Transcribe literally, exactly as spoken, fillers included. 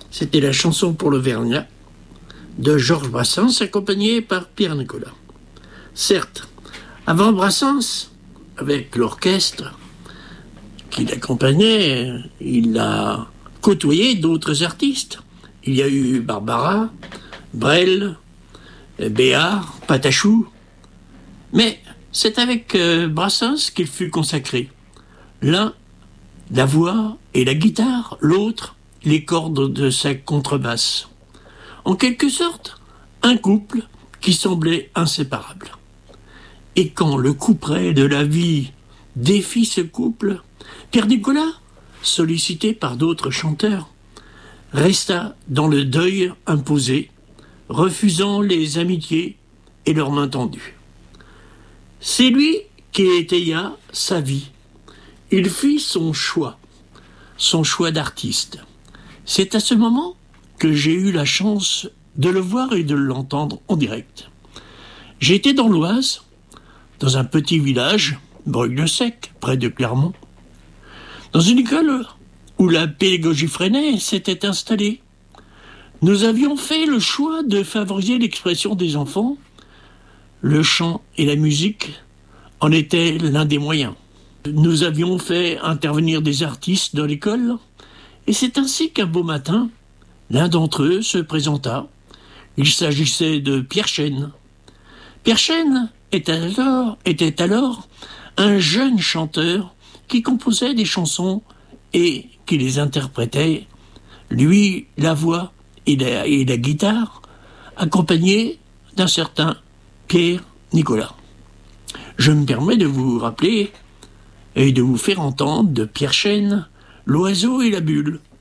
C'était la chanson pour l'Auvergnat de Georges Brassens, accompagné par Pierre Nicolas. Certes, avant Brassens, avec l'orchestre qui l'accompagnait, il a côtoyé d'autres artistes. Il y a eu Barbara, Brel, Béard, Patachou. Mais c'est avec euh, Brassens qu'il fut consacré. L'un, la voix et la guitare, l'autre, les cordes de sa contrebasse. En quelque sorte, un couple qui semblait inséparable. Et quand le couperet de la vie défie ce couple, Pierre Nicolas, sollicité par d'autres chanteurs, resta dans le deuil imposé, refusant les amitiés et leurs mains tendues. C'est lui qui étaya sa vie. Il fit son choix, son choix d'artiste. C'est à ce moment que j'ai eu la chance de le voir et de l'entendre en direct. J'étais dans l'Oise, dans un petit village, Breuil-le-Sec, près de Clermont, dans une école où la pédagogie Freinet s'était installée. Nous avions fait le choix de favoriser l'expression des enfants. Le chant et la musique en étaient l'un des moyens. Nous avions fait intervenir des artistes dans l'école, et c'est ainsi qu'un beau matin, l'un d'entre eux se présenta. Il s'agissait de Pierre Chêne. Pierre Chêne était alors, était alors un jeune chanteur qui composait des chansons et qui les interprétait, lui la voix et la, et la guitare, accompagné d'un certain Pierre Nicolas. Je me permets de vous rappeler et de vous faire entendre de Pierre Chêne, L'oiseau et la bulle.